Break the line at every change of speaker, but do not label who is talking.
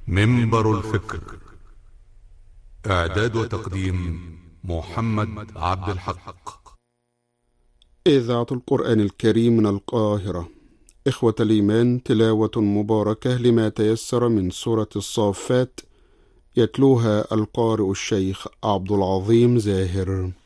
منبر الفكر. إعداد وتقديم محمد عبد الحق.
إذاعة القرآن الكريم من القاهرة. إخوة الإيمان، تلاوة مباركة لما تيسر من سورة الصافات، يتلوها القارئ الشيخ عبد العظيم زاهر.